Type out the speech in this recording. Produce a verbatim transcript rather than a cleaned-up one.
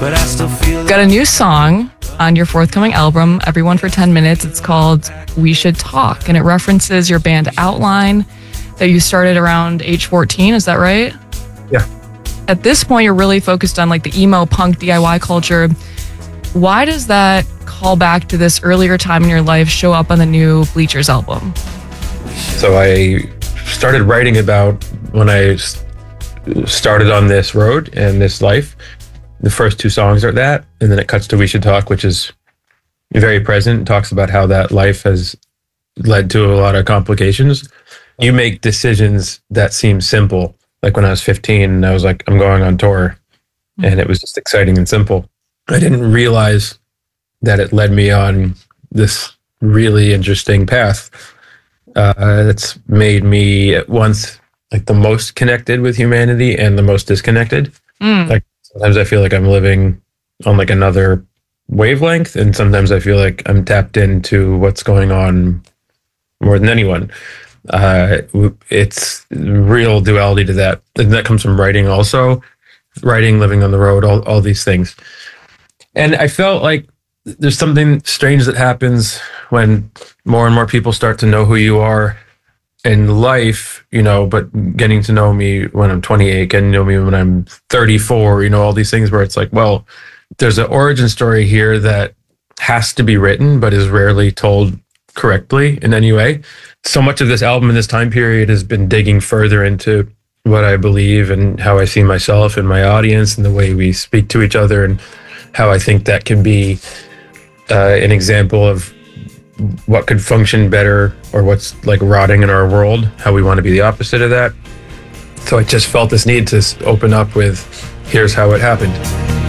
but I still feel Got a new song on your forthcoming album, Everyone for ten minutes. It's called We Should Talk, and it references your band Outline that you started around age fourteen. Is that right? Yeah. At this point, you're really focused on like the emo punk D I Y culture. Why does that call back to this earlier time in your life show up on the new Bleachers album? So I started writing about when I started on this road and this life. The first two songs are that, and then it cuts to We Should Talk, which is very present. It talks about how that life has led to a lot of complications. You make decisions that seem simple. Like when I was fifteen, I was like, I'm going on tour, and it was just exciting and simple. I didn't realize that it led me on this really interesting path uh, that's made me at once like the most connected with humanity and the most disconnected. Mm. Like sometimes I feel like I'm living on like another wavelength, and sometimes I feel like I'm tapped into what's going on more than anyone. Uh, it's real duality to that. And that comes from writing also. Writing, living on the road, all, all these things. And I felt like there's something strange that happens when more and more people start to know who you are in life, you know, but getting to know me when I'm twenty-eight, getting to know me when I'm thirty-four, you know, all these things where it's like, well, there's an origin story here that has to be written, but is rarely told correctly in any way. So much of this album in this time period has been digging further into what I believe and how I see myself and my audience and the way we speak to each other, and how I think that can be uh, an example of what could function better or what's like rotting in our world, how we want to be the opposite of that. So I just felt this need to open up with, here's how it happened.